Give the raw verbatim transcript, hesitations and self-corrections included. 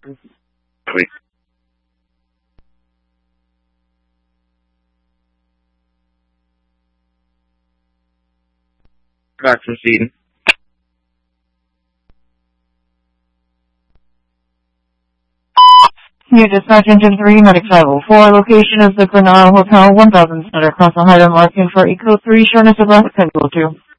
Wait. Back to scene. Here, dispatch engine three, medic five oh four. Location is the Granada Hotel, one thousand Center, across the Hyder Market for Eco three, shortness of left, ten two.